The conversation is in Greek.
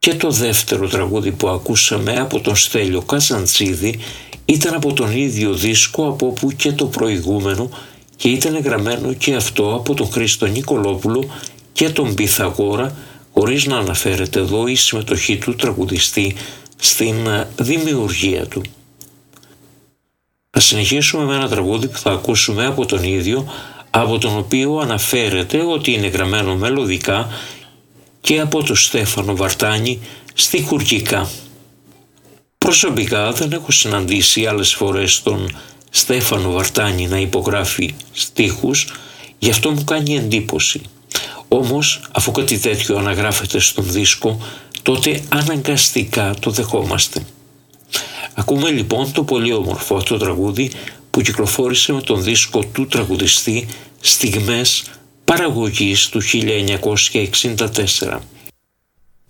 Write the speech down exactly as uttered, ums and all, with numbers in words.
Και το δεύτερο τραγούδι που ακούσαμε από τον Στέλιο Καζαντζίδη ήταν από τον ίδιο δίσκο από όπου και το προηγούμενο και ήταν γραμμένο και αυτό από τον Χρήστο Νικολόπουλο και τον Πυθαγόρα, χωρίς να αναφέρεται εδώ η συμμετοχή του τραγουδιστή στην δημιουργία του. Θα συνεχίσουμε με ένα τραγούδι που θα ακούσουμε από τον ίδιο, από τον οποίο αναφέρεται ότι είναι γραμμένο μελωδικά και από τον Στέφανο Βαρτάνη στιχουργικά. Προσωπικά δεν έχω συναντήσει άλλες φορές τον Στέφανο Βαρτάνη να υπογράφει στίχους, γι' αυτό μου κάνει εντύπωση. Όμως, αφού κάτι τέτοιο αναγράφεται στον δίσκο, τότε αναγκαστικά το δεχόμαστε. Ακούμε λοιπόν το πολύ όμορφο αυτό τραγούδι που κυκλοφόρησε με τον δίσκο του τραγουδιστή Στιγμές, παραγωγής του χίλια εννιακόσια εξήντα τέσσερα.